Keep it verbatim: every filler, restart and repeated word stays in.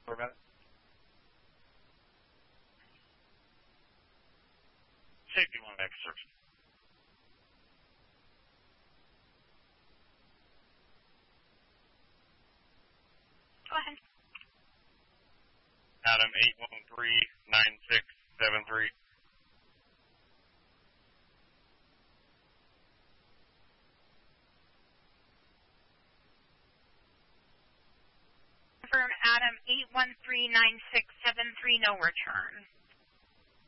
For a minute. Safety one back search. Go ahead. Adam eight one three nine six seven three. Confirm Adam eight one three nine six seven three, no return.